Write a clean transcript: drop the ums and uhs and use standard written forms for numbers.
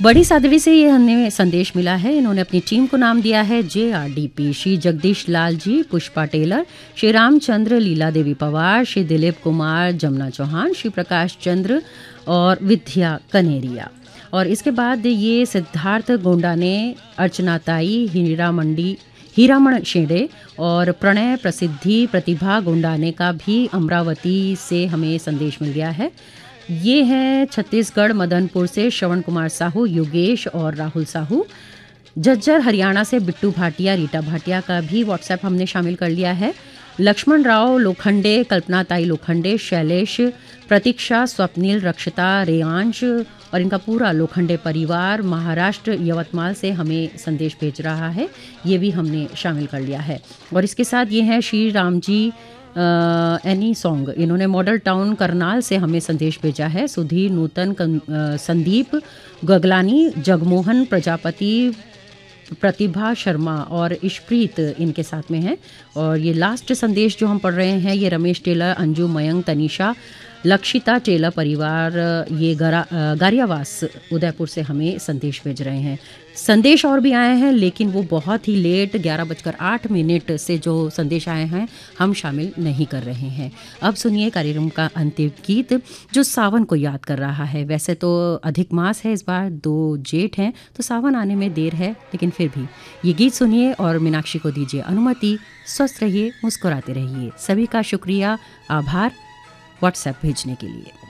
बड़ी सादड़ी से ये हमें संदेश मिला है। इन्होंने अपनी टीम को नाम दिया है JRDP। श्री जगदीश लाल जी, पुष्पा टेलर, श्री रामचंद्र, लीला देवी पवार, श्री दिलीप कुमार, जमुना चौहान, श्री प्रकाश चंद्र और विद्या कनेरिया। और इसके बाद ये सिद्धार्थ गोंडा ने अर्चना ताई, हीरामण शेडे और प्रणय प्रसिद्धि प्रतिभा गोंडाने का भी अमरावती से हमें संदेश मिल गया है। ये हैं छत्तीसगढ़ मदनपुर से श्रवण कुमार साहू, योगेश और राहुल साहू। झज्जर हरियाणा से बिट्टू भाटिया, रीटा भाटिया का भी व्हाट्सएप हमने शामिल कर लिया है। लक्ष्मण राव लोखंडे, कल्पना ताई लोखंडे, शैलेश, प्रतीक्षा, स्वप्निल, रक्षिता, रेयांश और इनका पूरा लोखंडे परिवार महाराष्ट्र यवतमाल से हमें संदेश भेज रहा है। ये भी हमने शामिल कर लिया है। और इसके साथ ये हैं श्री राम जी एनी सॉन्ग। इन्होंने मॉडल टाउन करनाल से हमें संदेश भेजा है। सुधीर, नूतन, संदीप गगलानी, जगमोहन प्रजापति, प्रतिभा शर्मा और इशप्रीत इनके साथ में हैं। और ये लास्ट संदेश जो हम पढ़ रहे हैं ये रमेश टेलर, अंजू, मयंक, तनीषा, लक्षिता टेलर परिवार, ये गारियावास उदयपुर से हमें संदेश भेज रहे हैं। संदेश और भी आए हैं लेकिन वो बहुत ही लेट 11:08 से जो संदेश आए हैं हम शामिल नहीं कर रहे हैं। अब सुनिए कार्यक्रम का अंतिम गीत जो सावन को याद कर रहा है। वैसे तो अधिक मास है, इस बार 2 जेठ हैं तो सावन आने में देर है, लेकिन फिर भी ये गीत सुनिए और मीनाक्षी को दीजिए अनुमति। स्वस्थ रहिए, मुस्कुराते रहिए। सभी का शुक्रिया, आभार व्हाट्सएप भेजने के लिए।